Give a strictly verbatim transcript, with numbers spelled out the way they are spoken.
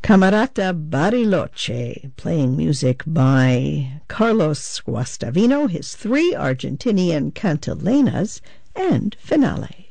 Camerata Bariloche, playing music by Carlos Guastavino, his three Argentinian cantilenas, and Finale.